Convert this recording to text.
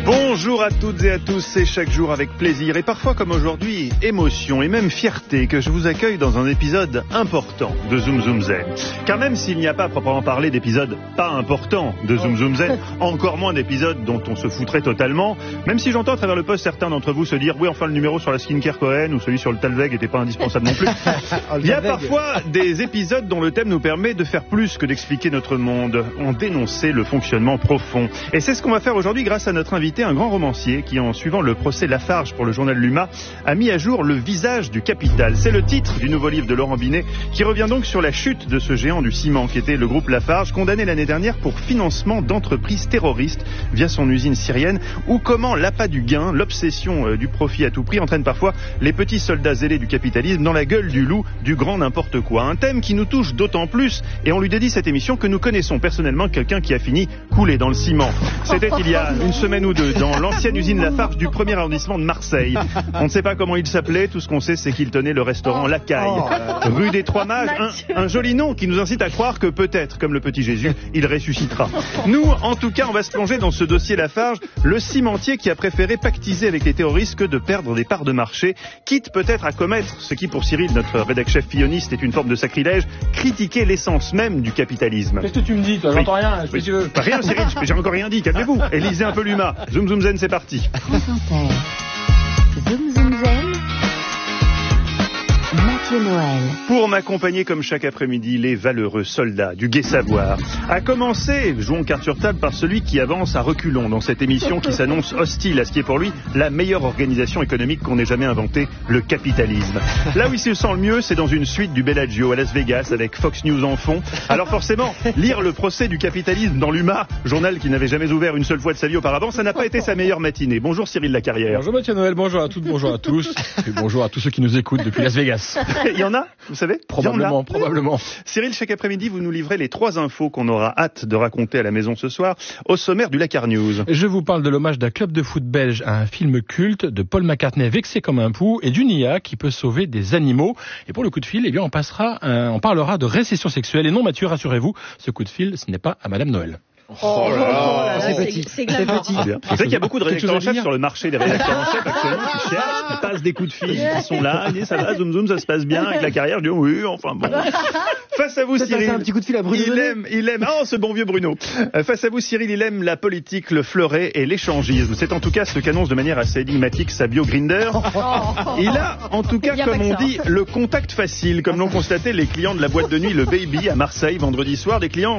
Bonjour à toutes et à tous, c'est chaque jour avec plaisir et parfois comme aujourd'hui, émotion et même fierté que je vous accueille dans un épisode important de Zoom Zoom Zen. Car même s'il n'y a pas à proprement parler d'épisode pas important de Zoom Zoom Zen, encore moins d'épisodes dont on se foutrait totalement, même si j'entends à travers le poste certains d'entre vous se dire oui enfin le numéro sur la skincare Cohen ou celui sur le Talveg n'était pas indispensable non plus. Il y a parfois des épisodes dont le thème nous permet de faire plus que d'expliquer notre monde, en dénoncer le fonctionnement profond. Et c'est ce qu'on va faire aujourd'hui grâce à notre invité, un grand romancier qui, en suivant le procès Lafarge pour le journal L'Humain, a mis à jour le visage du capital. C'est le titre du nouveau livre de Laurent Binet qui revient donc sur la chute de ce géant du ciment qui était le groupe Lafarge, condamné l'année dernière pour financement d'entreprises terroristes via son usine syrienne, ou comment l'appât du gain, l'obsession du profit à tout prix entraîne parfois les petits soldats zélés du capitalisme dans la gueule du loup du grand n'importe quoi. Un thème qui nous touche d'autant plus, et on lui dédie cette émission, que nous connaissons personnellement quelqu'un qui a fini coulé dans le ciment. C'était il y a une semaine ou deux, dans l'ancienne usine Lafarge du 1er arrondissement de Marseille. On ne sait pas comment il s'appelait, tout ce qu'on sait c'est qu'il tenait le restaurant La Caille, rue des Trois Mages, un joli nom qui nous incite à croire que peut-être, comme le petit Jésus, il ressuscitera. Nous, en tout cas, on va se plonger dans ce dossier Lafarge, le cimentier qui a préféré pactiser avec les terroristes que de perdre des parts de marché, quitte peut-être à commettre, ce qui pour Cyril, notre rédac-chef filloniste, est une forme de sacrilège, critiquer l'essence même du capitalisme. Qu'est-ce que tu me dis, toi? J'entends rien, qu'est-ce que tu veux? Rien Cyril, j'ai encore rien dit, calmez-vous. Et lisez un peu l'Humain. Zoom Zoom Zen, c'est parti. France Inter. Zoom Zoom Zen. Mathieu Noël. Pour m'accompagner comme chaque après-midi, les valeureux soldats du Gai Savoir. À commencer, jouons carte sur table, par celui qui avance à reculons dans cette émission qui s'annonce hostile à ce qui est pour lui la meilleure organisation économique qu'on ait jamais inventée, le capitalisme. Là où il se sent le mieux, c'est dans une suite du Bellagio à Las Vegas avec Fox News en fond. Alors forcément, lire le procès du capitalisme dans l'Humain, journal qui n'avait jamais ouvert une seule fois de sa vie auparavant, ça n'a pas été sa meilleure matinée. Bonjour Cyril Lacarrière. Bonjour Mathieu Noël, bonjour à toutes, bonjour à tous, et bonjour à tous ceux qui nous écoutent depuis Las Vegas. Il y en a, vous savez? Probablement. Cyril, chaque après-midi, vous nous livrez les 3 infos qu'on aura hâte de raconter à la maison ce soir, au sommaire du Lacar News. Je vous parle de l'hommage d'un club de foot belge à un film culte, de Paul McCartney vexé comme un pou, et d'une IA qui peut sauver des animaux. Et pour le coup de fil, eh bien, on parlera de récession sexuelle. Et non, Mathieu, rassurez-vous, ce coup de fil, ce n'est pas à Madame Noël. Oh là là, c'est petit. C'est glamour. C'est vrai qu'il y a beaucoup de rédacteurs en chef sur le marché des rédacteurs en chef actuellement qui cherchent, qui passent des coups de fil, qui sont là, ils disent ça va, zoom zoom, ça se passe bien avec la carrière. Je dis oui, enfin bon. Face à vous Cyril, un petit coup de fil à Bruno. il aime, oh ce bon vieux Bruno. Face à vous Cyril, il aime la politique, le fleuret et l'échangisme. C'est en tout cas ce qu'annonce de manière assez énigmatique sa bio Grindr. Il a en tout cas, comme on dit, le contact facile, comme l'ont constaté les clients de la boîte de nuit Le Baby à Marseille vendredi soir, des clients